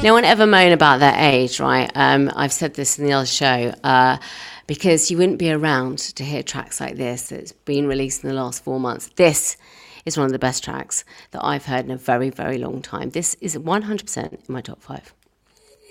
No one ever moan about their age, right? I've said this in the other show, because you wouldn't be around to hear tracks like this that's been released in the last 4 months. This is one of the best tracks that I've heard in a very, very long time. This is 100% in my top 5.